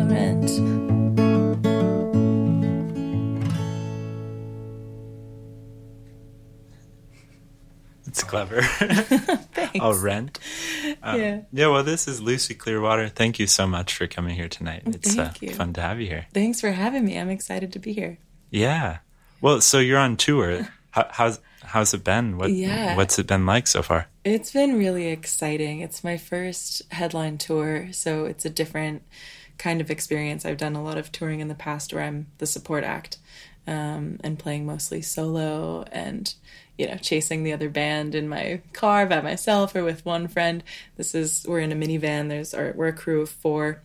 Rent. It's clever. Thanks. Oh, Rent. Yeah. Yeah, well, this is Lucy Clearwater. Thank you so much for coming here tonight. It's Thank you. fun to have you here. Thanks for having me. I'm excited to be here. Yeah. Well, so you're on tour. How's it been? What's it been like so far? It's been really exciting. It's my first headline tour, so it's a different kind of experience. I've done a lot of touring in the past where I'm the support act, and playing mostly solo and, chasing the other band in my car by myself or with one friend. We're in a minivan. We're a crew of 4,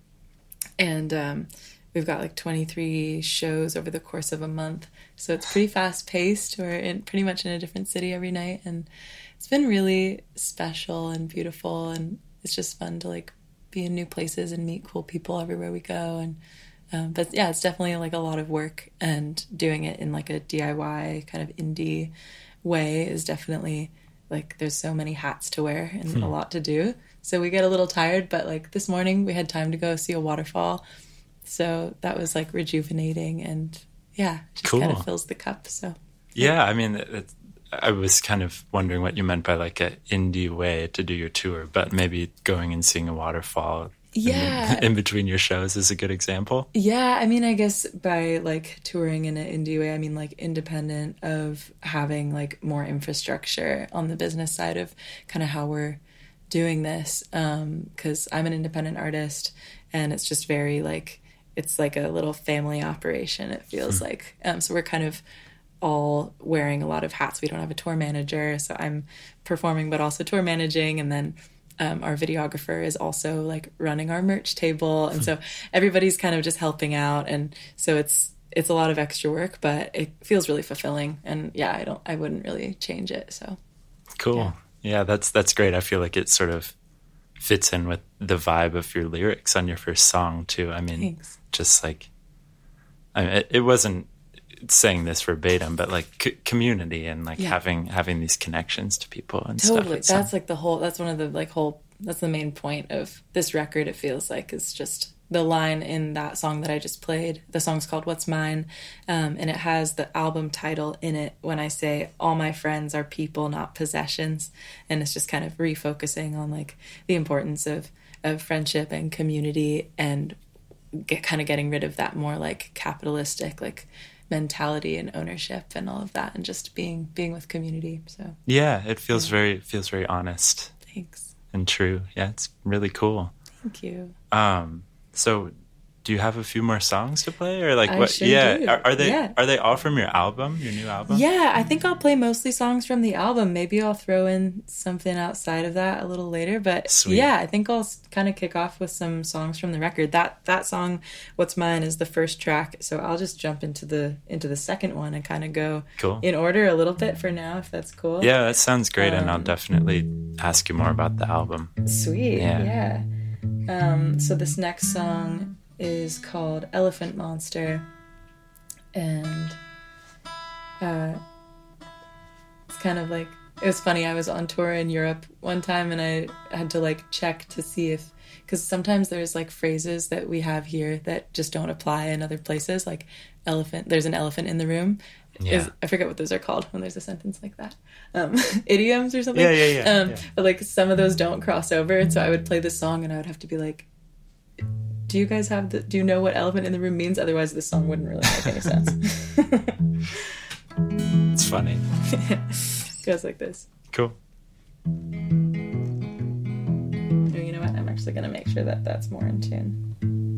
and we've got like 23 shows over the course of a month. So it's pretty fast paced. We're pretty much in a different city every night, and it's been really special and beautiful, and it's just fun to like be in new places and meet cool people everywhere we go. And but yeah, it's definitely like a lot of work, and doing it in like a DIY kind of indie way is definitely like there's so many hats to wear and a lot to do. So we get a little tired, but like this morning we had time to go see a waterfall. So that was like rejuvenating, and yeah, just cool. kind of fills the cup. So yeah, I mean, I was kind of wondering what you meant by like an indie way to do your tour, but maybe going and seeing a waterfall in between your shows is a good example. Yeah, I mean, I guess by like touring in an indie way, I mean like independent of having like more infrastructure on the business side of kind of how we're doing this, because I'm an independent artist, and it's just very like, it's like a little family operation, it feels like. So we're kind of all wearing a lot of hats. We don't have a tour manager, so I'm performing but also tour managing, and then our videographer is also like running our merch table, and so everybody's kind of just helping out, and so it's a lot of extra work, but it feels really fulfilling, and yeah, I wouldn't really change it. So cool. Yeah, that's great. I feel like it sort of fits in with the vibe of your lyrics on your first song too. I mean, thanks. Just like, it wasn't saying this verbatim, but like community and like having these connections to people and totally stuff. That's like that's one of the like that's the main point of this record, it feels like, is just the line in that song that I just played. The song's called What's Mine, and it has the album title in it when I say all my friends are people, not possessions, and it's just kind of refocusing on like the importance of friendship and community, and kind of getting rid of that more like capitalistic like mentality and ownership and all of that, and just being with community. So yeah, it feels very honest. Thanks. And true. Yeah, it's really cool. Thank you. So do you have a few more songs to play, or like I what? sure yeah, do. Are they all from your new album? Yeah, I think I'll play mostly songs from the album. Maybe I'll throw in something outside of that a little later, but Sweet. Yeah, I think I'll kind of kick off with some songs from the record. That song, What's Mine, is the first track, so I'll just jump into the second one and kind of go in order a little bit for now, if that's cool. Yeah, that sounds great, and I'll definitely ask you more about the album. Sweet. Yeah. So this next song is called Elephant Monster, and it's kind of like, it was funny, I was on tour in Europe one time, and I had to like check to see if, because sometimes there's like phrases that we have here that just don't apply in other places, like there's an elephant in the room. Yeah. I forget what those are called when there's a sentence like that. Idioms or something. Yeah. But like some of those don't cross over, and so I would play this song and I would have to be like, do you know what elephant in the room means? Otherwise this song wouldn't really make any sense. It's funny. Goes like this. Cool. Oh, you know what? I'm actually going to make sure that that's more in tune.